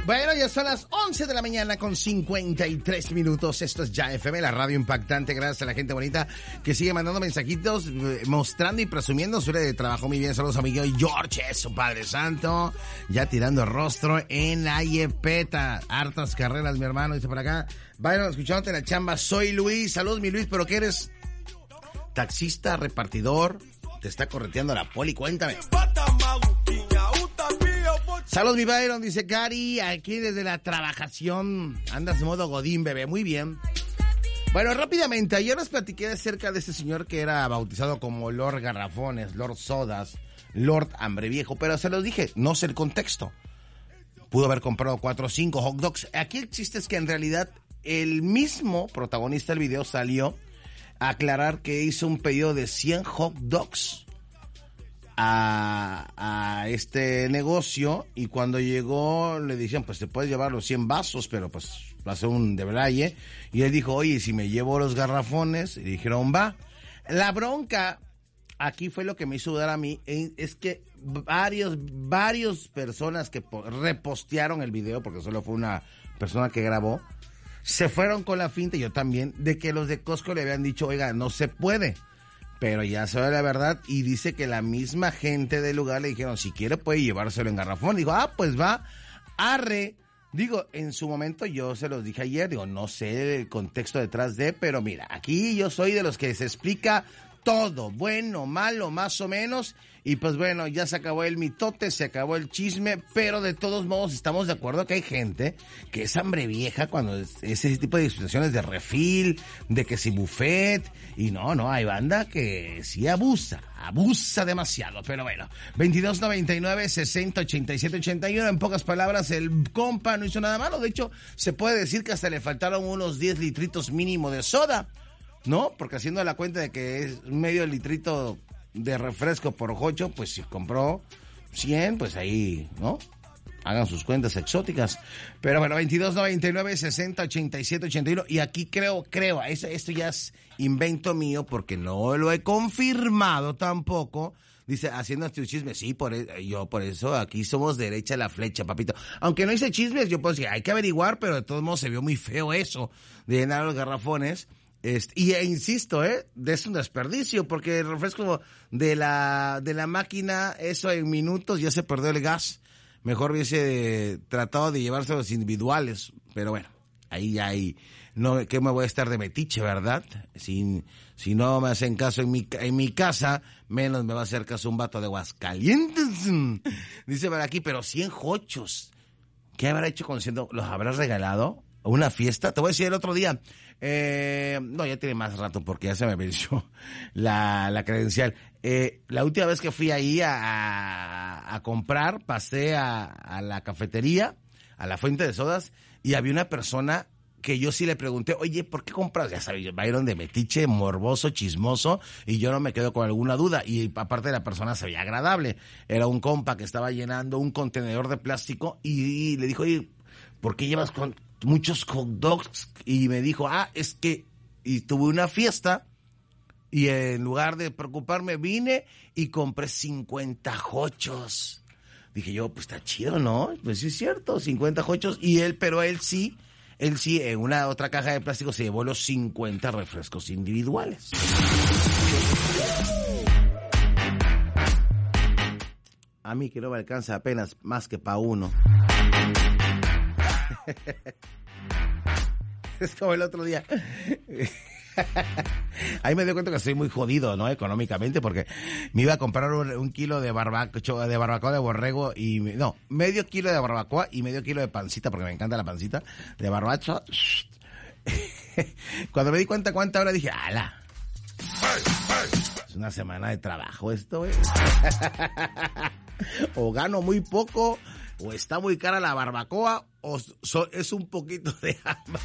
Bueno, ya son las 11 de la mañana con 53 minutos. Esto es Ya FM, la radio impactante. Gracias a la gente bonita que sigue mandando mensajitos, mostrando y presumiendo su área de trabajo. Muy bien, saludos a Miguel George, su Padre Santo. Ya tirando el rostro en la Yepeta. Hartas carreras, mi hermano, dice por acá. Vayan escuchándote en la chamba. Soy Luis. Saludos, mi Luis, ¿pero qué eres? Taxista, repartidor. Te está correteando la poli, cuéntame. Saludos, mi Byron, dice Cari, aquí desde la trabajación. Andas de modo godín, bebé, muy bien. Bueno, rápidamente, ayer les platiqué acerca de este señor que era bautizado como Lord Garrafones, Lord Sodas, Lord Hambre Viejo, pero se los dije, no sé el contexto. Pudo haber comprado 4 o 5 hot dogs. Aquí el chiste es que en realidad el mismo protagonista del video salió a aclarar que hizo un pedido de 100 hot dogs a este negocio, y cuando llegó le dijeron, pues te puedes llevar los 100 vasos, pero pues va a ser un debraye, y él dijo, oye, si me llevo los garrafones, y dijeron, va. La bronca aquí fue lo que me hizo dudar a mí, es que varios personas que repostearon el video, porque solo fue una persona que grabó, se fueron con la finta, y yo también, de que los de Costco le habían dicho, oiga, no se puede. Pero ya sabe la verdad, y dice que la misma gente del lugar le dijeron, si quiere puede llevárselo en garrafón. Digo, pues va, arre. Digo, en su momento yo se los dije ayer, digo, no sé el contexto detrás de, pero mira, aquí yo soy de los que se explica todo, bueno, malo, más o menos, y pues bueno, ya se acabó el mitote, se acabó el chisme, pero de todos modos estamos de acuerdo que hay gente que es hambre vieja cuando es ese tipo de situaciones de refil, de que si buffet, y no, hay banda que sí abusa demasiado, pero bueno, 2299-608781, en pocas palabras, el compa no hizo nada malo, de hecho, se puede decir que hasta le faltaron unos 10 litritos mínimo de soda, ¿no? Porque haciendo la cuenta de que es medio litrito de refresco por 8, pues si compró 100, pues ahí, ¿no? Hagan sus cuentas exóticas. Pero bueno, 2299-608781. Y aquí creo, esto ya es invento mío porque no lo he confirmado tampoco. Dice, haciendo este chisme, sí, por eso aquí somos derecha a la flecha, papito. Aunque no hice chismes, yo puedo decir, hay que averiguar, pero de todos modos se vio muy feo eso de llenar los garrafones. Insisto, es un desperdicio, porque el refresco de la máquina, eso en minutos ya se perdió el gas. Mejor hubiese tratado de llevarse los individuales, pero bueno, ahí no, que me voy a estar de metiche, ¿verdad? Si no me hacen caso en mi casa, menos me va a hacer caso un vato de Aguascalientes. Dice por aquí, pero 100 jochos. ¿Qué habrá hecho con 100? ¿Los habrás regalado? ¿Una fiesta? Te voy a decir el otro día. No, ya tiene más rato porque ya se me venció la credencial. La última vez que fui ahí a comprar, pasé a la cafetería, a la fuente de sodas, y había una persona que yo sí le pregunté, oye, ¿por qué compras? Ya sabes, Byron de metiche, morboso, chismoso, y yo no me quedo con alguna duda. Y aparte la persona se veía agradable. Era un compa que estaba llenando un contenedor de plástico y le dijo, oye, ¿por qué llevas muchos hot dogs? Y me dijo, es que y tuve una fiesta y en lugar de preocuparme vine y compré 50 jochos. Dije yo, pues está chido, ¿no? Pues sí es cierto, 50 jochos. Y él sí, en una otra caja de plástico se llevó los 50 refrescos individuales. A mí que no me alcanza apenas más que para uno. Es como el otro día. Ahí me doy cuenta que estoy muy jodido, ¿no? Económicamente, porque me iba a comprar un kilo de barbacoa de borrego y... No, medio kilo de barbacoa y medio kilo de pancita, porque me encanta la pancita, de barbacho. Cuando me di cuenta cuánta hora dije, ¡ala! Es una semana de trabajo esto, ¿eh? O gano muy poco, o está muy cara la barbacoa, o es un poquito de ambas.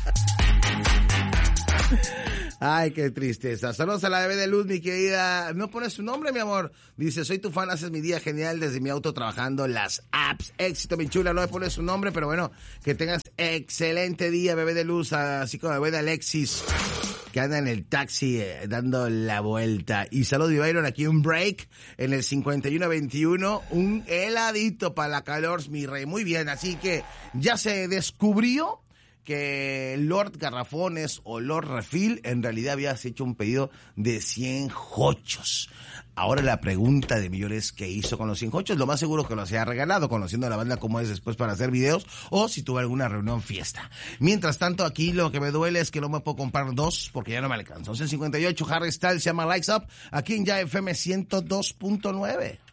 Ay, qué tristeza. Saludos a la bebé de luz, mi querida. No pones su nombre, mi amor. Dice, soy tu fan, haces mi día genial desde mi auto trabajando las apps. Éxito, mi chula. No me pones su nombre, pero bueno, que tengas excelente día, bebé de luz, así como bebé de Alexis. que anda en el taxi dando la vuelta. Y saludos de Byron, aquí un break en el 5121, un heladito para la calor, mi rey. Muy bien, así que ya se descubrió que Lord Garrafones o Lord Refill en realidad habías hecho un pedido de 100 jochos. Ahora la pregunta de millón es ¿qué hizo con los 100 jochos? Lo más seguro que los haya regalado, conociendo a la banda como es después para hacer videos, o si tuvo alguna reunión, fiesta. Mientras tanto, aquí lo que me duele es que no me puedo comprar dos porque ya no me alcanzó. 58, Harry Styles se llama Lights Up, aquí en Ya FM 102.9.